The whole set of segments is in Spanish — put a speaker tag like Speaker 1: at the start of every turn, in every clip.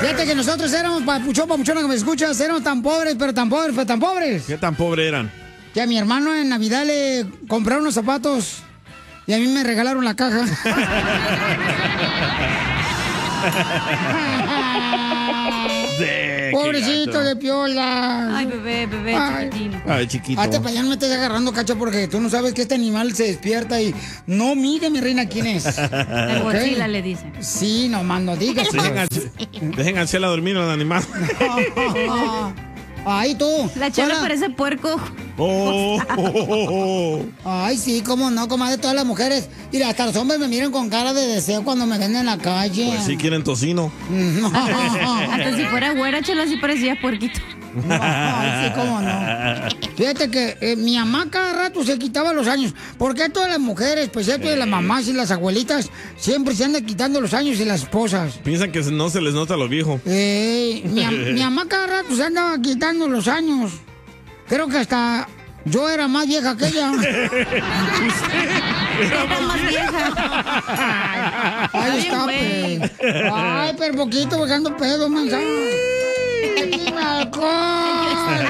Speaker 1: Fíjate que nosotros éramos, papuchona que me escuchas, éramos tan pobres, pero tan pobres, pero tan pobres.
Speaker 2: ¿Qué tan pobres eran?
Speaker 1: Que a mi hermano en Navidad le compraron unos zapatos y a mí me regalaron la caja. Pobrecito de Piola.
Speaker 3: Ay, bebé, chiquitín.
Speaker 2: Ay, chiquito.
Speaker 1: Hazte para allá, no me estés agarrando, Cacha, porque tú no sabes que este animal se despierta y... No, mire, mi reina, ¿quién es?
Speaker 3: El Godzilla le dice.
Speaker 1: Sí, nomás no digas.
Speaker 2: Dejen a Chela dormir al animal.
Speaker 1: Ay, tú.
Speaker 3: La Chela parece puerco.
Speaker 1: Ay, sí, cómo no, comadre, todas las mujeres. Y hasta los hombres me miran con cara de deseo cuando me ven en la calle.
Speaker 2: Pues sí quieren tocino.
Speaker 3: Hasta si fuera güera, Chela, sí parecía puerquito.
Speaker 1: Ay, sí, cómo no. Fíjate que mi mamá cada rato se quitaba los años. ¿Por qué todas las mujeres, pues esto de las mamás y las abuelitas, siempre se andan quitando los años y las esposas?
Speaker 2: Piensan que no se les nota lo viejo.
Speaker 1: Mi mamá cada rato se andaba quitando los años. Creo que hasta yo era más vieja que ella.
Speaker 3: Era más vieja.
Speaker 1: Ay, está pues. Ay, pero poquito buscando pedo, mensaje. ¡Dime alcohol!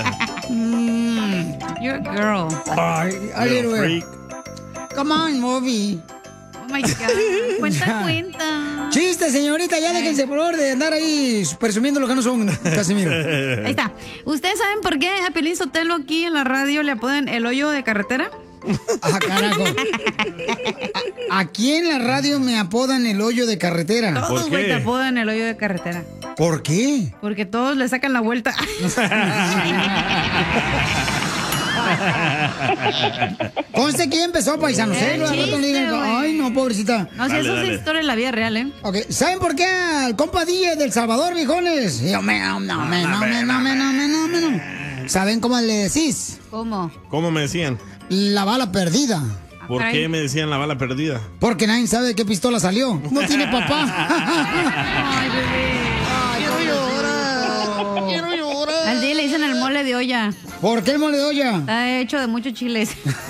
Speaker 3: You're a girl.
Speaker 1: Ay, a little bit. Come on, movie.
Speaker 3: Oh my God. Cuenta.
Speaker 1: Chiste, señorita, ya déjense por favor de andar ahí presumiendo lo que no son, Casimiro.
Speaker 3: Ahí está. ¿Ustedes saben por qué a Piolín Sotelo aquí en la radio le apodan el hoyo de carretera?
Speaker 1: Ah, carajo. Aquí en la radio me apodan el hoyo de carretera.
Speaker 3: Todos, güey, te apodan el hoyo de carretera.
Speaker 1: ¿Por qué?
Speaker 3: Porque todos le sacan la vuelta.
Speaker 1: Conste quién empezó, paisanos. Ay, no, pobrecita.
Speaker 3: No, si eso es historia de la vida real, ¿eh?
Speaker 1: Ok, ¿saben por qué al compa DJ del Salvador, viejones? ¿Saben cómo le decís?
Speaker 3: ¿Cómo?
Speaker 2: ¿Cómo me decían?
Speaker 1: La bala perdida.
Speaker 2: ¿Por qué me decían la bala perdida?
Speaker 1: Porque nadie sabe de qué pistola salió. No tiene papá.
Speaker 3: Ay, bebé. Quiero llorar. Al día le dicen el mole de olla.
Speaker 1: ¿Por qué el mole de olla?
Speaker 3: Está hecho de muchos chiles.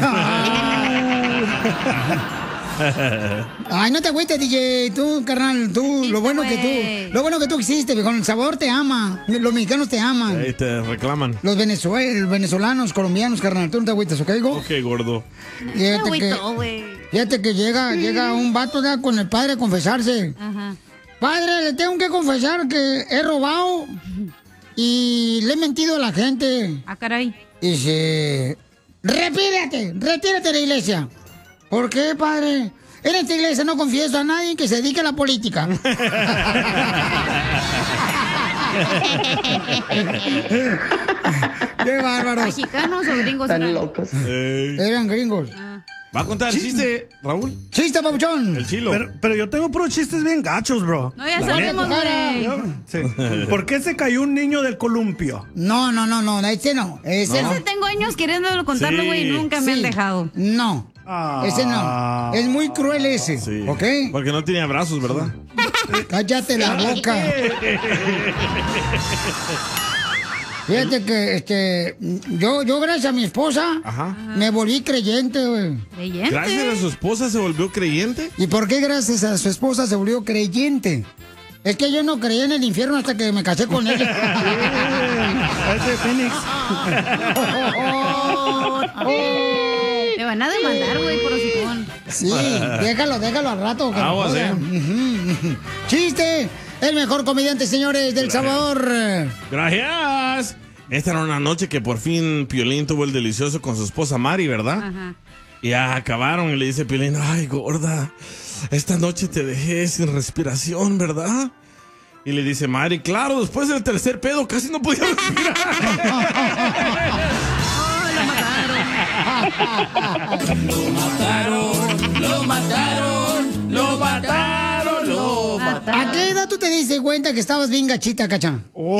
Speaker 1: Ay, no te agüites, DJ. Tú, carnal, tú, lo bueno que tú hiciste, con el sabor te ama. Los mexicanos te aman.
Speaker 2: Ahí te reclaman.
Speaker 1: Los venezolanos, colombianos, carnal, tú no te agüites, ¿ok, go?
Speaker 2: Ok, gordo.
Speaker 1: Fíjate que llega un vato ya con el padre a confesarse.
Speaker 3: Ajá.
Speaker 1: Padre, le tengo que confesar que he robado y le he mentido a la gente.
Speaker 3: Ah, caray.
Speaker 1: Y dice, retírate de la iglesia. ¿Por qué, padre? En esta iglesia no confieso a nadie que se dedique a la política. ¡Qué bárbaros!
Speaker 3: ¿Mexicanos o gringos?
Speaker 4: Están locos.
Speaker 1: Eran gringos.
Speaker 2: ¿Va a contar el chiste, Raúl?
Speaker 1: ¡Chiste, papuchón!
Speaker 2: El chilo.
Speaker 5: Pero yo tengo puros chistes bien gachos, bro.
Speaker 3: No, ya sabemos, güey.
Speaker 5: Sí. ¿Por qué se cayó un niño del columpio?
Speaker 1: No, ese no. Ese no.
Speaker 3: Tengo años queriéndolo contarlo, güey, y nunca me han dejado.
Speaker 1: No. Ese no. Es muy cruel ese.
Speaker 2: Sí.
Speaker 1: ¿Ok?
Speaker 2: Porque no tenía brazos, ¿verdad?
Speaker 1: Cállate la boca. Fíjate que yo gracias a mi esposa me volví creyente, güey.
Speaker 3: ¿Creyente?
Speaker 2: ¿Gracias a su esposa se volvió creyente?
Speaker 1: ¿Y por qué gracias a su esposa se volvió creyente? Es que yo no creí en el infierno hasta que me casé con ella.
Speaker 5: Ese Phoenix.
Speaker 3: Te van a demandar, güey, por hocicón.
Speaker 1: Sí, déjalo al rato. Que
Speaker 2: Aguas,
Speaker 1: ¡Chiste! El mejor comediante, señores, del Salvador.
Speaker 2: Gracias. Esta era una noche que por fin Piolín tuvo el delicioso con su esposa Mari, ¿verdad?
Speaker 3: Ajá.
Speaker 2: Y ya acabaron y le dice Piolín, ay, gorda, esta noche te dejé sin respiración, ¿verdad? Y le dice Mari, claro, después del tercer pedo casi no podía respirar.
Speaker 1: Lo mataron. ¿A qué edad tú te diste cuenta que estabas bien gachita, Cacha?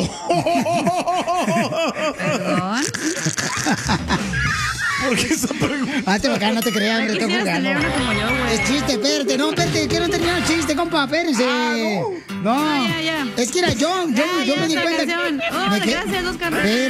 Speaker 3: ¿Perdón?
Speaker 2: ¿Por qué esa pregunta?
Speaker 1: Hazte acá, no te creas, hombre, estoy jugando. Es chiste, espérate, que no terminó el chiste, compa, espérense. No.
Speaker 3: Ya.
Speaker 1: Es que era yo me di cuenta.
Speaker 3: Gracias, Oscar.